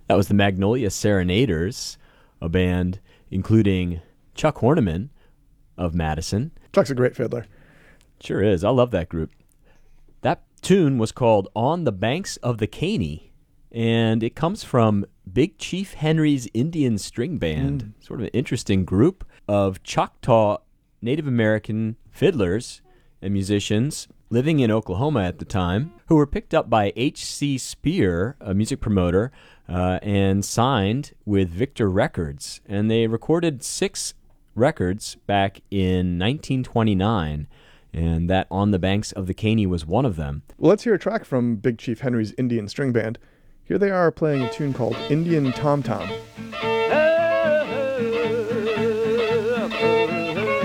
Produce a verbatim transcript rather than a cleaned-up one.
That was the Magnolia Serenaders, a band including Chuck Horneman of Madison. Chuck's a great fiddler. Sure is. I love that group. That tune was called On the Banks of the Caney, and it comes from Big Chief Henry's Indian String Band, mm. sort of an interesting group of Choctaw Native American fiddlers and musicians living in Oklahoma at the time, who were picked up by H C Spear, a music promoter, uh, and signed with Victor Records. And they recorded six records back in nineteen twenty-nine, and that On the Banks of the Caney was one of them. Well, let's hear a track from Big Chief Henry's Indian String Band. Here they are playing a tune called Indian Tom Tom.